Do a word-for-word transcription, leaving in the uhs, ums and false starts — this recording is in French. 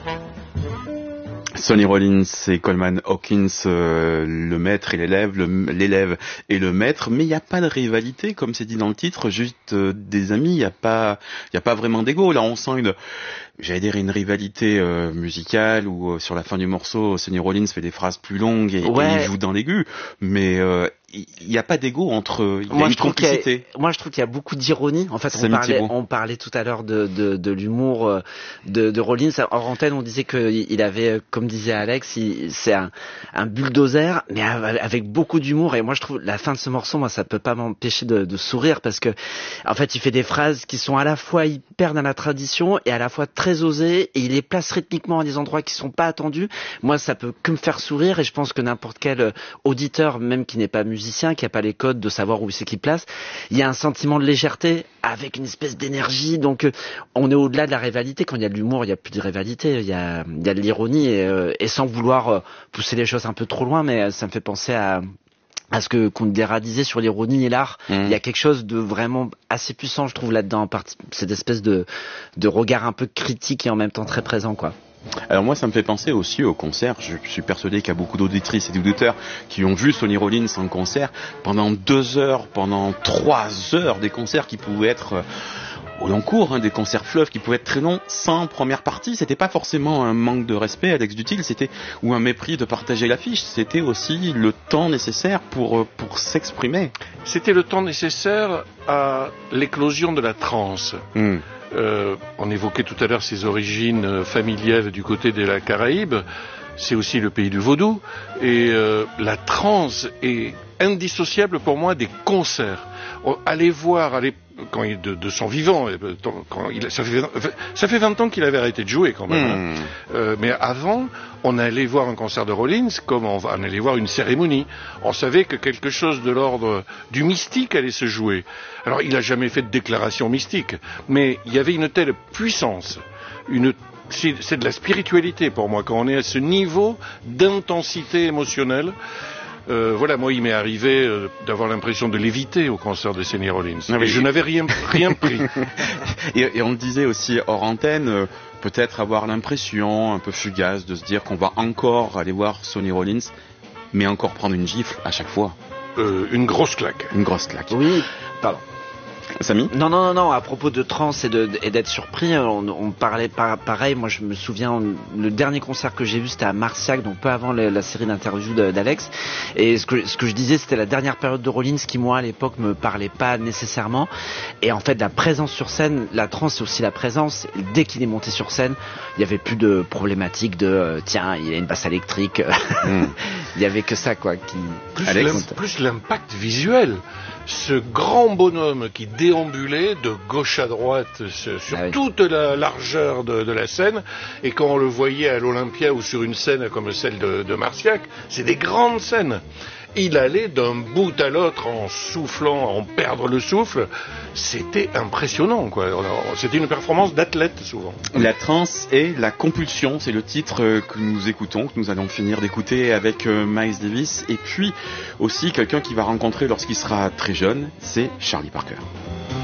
Sonny Rollins et Coleman Hawkins, euh, le maître et l'élève, le, l'élève et le maître, mais il n'y a pas de rivalité, comme c'est dit dans le titre, juste euh, des amis, il n'y a pas, il y a pas vraiment d'ego. Là, on sent une, j'allais dire une rivalité euh, musicale où euh, sur la fin du morceau, Sonny Rollins fait des phrases plus longues et, ouais. et il joue dans l'aigu, mais euh, il n'y a pas d'ego entre eux, il y moi, a une je trouve qu'il y complicité. a, moi, je trouve qu'il y a beaucoup d'ironie. En fait, on Samy parlait, Thiebaud. on parlait tout à l'heure de, de, de l'humour euh, de, de Rollins. Hors antenne, on disait qu'il avait, comme disait Alex, il, c'est un, un bulldozer, mais avec beaucoup d'humour. Et moi, je trouve la fin de ce morceau, moi, ça peut pas m'empêcher de, de sourire parce que, en fait, il fait des phrases qui sont à la fois hyper dans la tradition et à la fois très osées, et il les place rythmiquement à des endroits qui sont pas attendus. Moi, ça peut que me faire sourire, et je pense que n'importe quel auditeur, même qui n'est pas musicien, qui a pas les codes de savoir où c'est qu'il place, il y a un sentiment de légèreté avec une espèce d'énergie. Donc, on est au-delà de la rivalité. Quand il y a de l'humour, il y a plus de rivalité, il y a, il y a de l'ironie, et, euh, et sans vouloir pousser les choses un peu trop loin, mais ça me fait penser à à ce que qu'on disait sur l'ironie et l'art. Mmh. Il y a quelque chose de vraiment assez puissant, je trouve, là-dedans, cette espèce de de regard un peu critique et en même temps très présent, quoi. Alors moi, ça me fait penser aussi au concert. Je suis persuadé qu'il y a beaucoup d'auditrices et d'auditeurs qui ont vu Sonny Rollins en concert pendant deux heures, pendant trois heures, des concerts qui pouvaient être au long cours, hein, des concerts fleuves qui pouvaient être très longs, sans première partie. C'était pas forcément un manque de respect, Alex Dutil, c'était ou un mépris de partager l'affiche. C'était aussi le temps nécessaire pour pour s'exprimer. C'était le temps nécessaire à l'éclosion de la trance. Mmh. Euh, on évoquait tout à l'heure ses origines familiales du côté de la Caraïbe. C'est aussi le pays du vaudou. Et euh, la trance est indissociable pour moi des concerts. Allez voir, allez, quand il, de, de son vivant, quand il, ça, fait, ça fait vingt ans qu'il avait arrêté de jouer quand même. Mmh. Hein. Euh, mais avant, on allait voir un concert de Rollins comme on, on allait voir une cérémonie. On savait que quelque chose de l'ordre du mystique allait se jouer. Alors, il n'a jamais fait de déclaration mystique, mais il y avait une telle puissance, une C'est, c'est de la spiritualité pour moi, quand on est à ce niveau d'intensité émotionnelle. Euh, voilà, moi, il m'est arrivé euh, d'avoir l'impression de léviter au concert de Sonny Rollins. Ah, mais je n'avais rien, rien pris. et, et on le disait aussi hors antenne, euh, peut-être avoir l'impression un peu fugace de se dire qu'on va encore aller voir Sonny Rollins, mais encore prendre une gifle à chaque fois. Euh, une grosse claque. Une grosse claque. Oui, pardon. Samy ? Non, non, non, non, à propos de trance et, de, et d'être surpris, on, on parlait par, pareil, moi je me souviens, le dernier concert que j'ai vu c'était à Marciac, donc peu avant la, la série d'interviews de, d'Alex, et ce que, ce que je disais c'était la dernière période de Rollins qui moi à l'époque me parlait pas nécessairement, et en fait la présence sur scène, la trance c'est aussi la présence, dès qu'il est monté sur scène, il y avait plus de problématique de euh, tiens, il a une basse électrique, mm. il y avait que ça quoi. Qui... Plus, Alex, plus l'impact visuel. Ce grand bonhomme qui déambulait de gauche à droite sur ah oui. toute la largeur de, de la scène, et quand on le voyait à l'Olympia ou sur une scène comme celle de, de Marciac, c'est des grandes scènes. Il allait d'un bout à l'autre en soufflant, en perdre le souffle. C'était impressionnant, quoi. C'était une performance d'athlète, souvent. La transe et la compulsion, c'est le titre que nous écoutons, que nous allons finir d'écouter avec Miles Davis. Et puis, aussi, quelqu'un qu'il va rencontrer lorsqu'il sera très jeune, c'est Charlie Parker.